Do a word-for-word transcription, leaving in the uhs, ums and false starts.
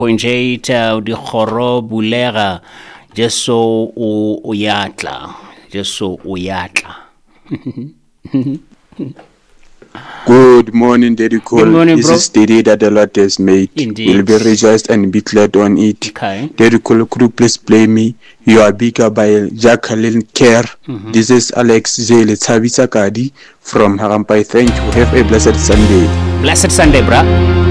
point eight uh, dikgoro bulega jeso o o yatla jeso o yatla. Good morning, Daddy Cole. Good morning, this bro. is the day that the Lord has made. Indeed. We'll be rejoiced and be glad on it. Okay. Daddy Cole, could you please play me You Are Bigger by Jacqueline Kerr? Mm-hmm. This is Alex Zele Tabitha Kadi from Harampai. Thank you. Have a blessed Sunday. Blessed Sunday, bruh.